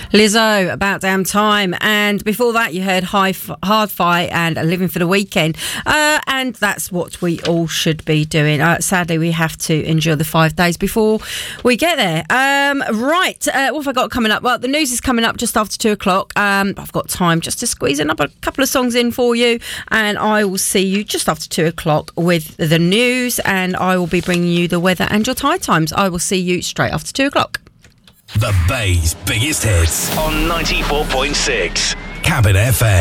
Lizzo, About Damn Time. And before that, you heard Hard Fight and Living for the Weekend. And that's what we all should be doing. Sadly, we have to endure the 5 days before we get there. Right, what have I got coming up? Well, the news is coming up just after 2 o'clock. I've got time just to squeeze another couple of songs in for you. And I will see you just after 2 o'clock with the news. And I will be bringing you the weather and your tide times. I will see you straight after 2 o'clock. The Bay's biggest hits on 94.6 Cabin FM.